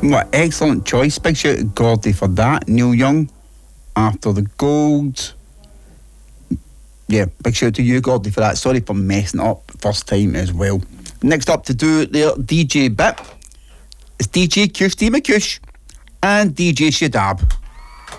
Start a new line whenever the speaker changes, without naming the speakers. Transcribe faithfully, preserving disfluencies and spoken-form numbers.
What excellent choice. Big shout to Gordy for that. Neil Young, After the Gold. Yeah, big shout to you, Gordy, for that. Sorry for messing up first time as well. Next up to do their D J bit is D J Kush D McCush and D J Shadab.